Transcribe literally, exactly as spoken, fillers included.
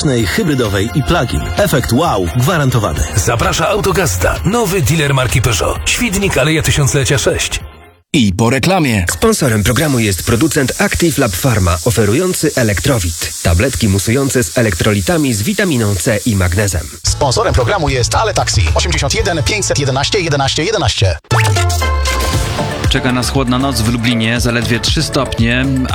elektrycznej, hybrydowej i plug-in. Efekt wow gwarantowany. Zaprasza Autogazda, nowy dealer marki Peugeot. Świdnik, Aleja Tysiąclecia sześć. I po reklamie. Sponsorem programu jest producent Active Lab Pharma, oferujący Elektrowit. Tabletki musujące z elektrolitami z witaminą C i magnezem. Sponsorem programu jest Ale Taxi. osiemdziesiąt jeden pięćset jedenaście jedenaście jedenaście. Czeka nas chłodna noc w Lublinie, zaledwie trzy stopnie.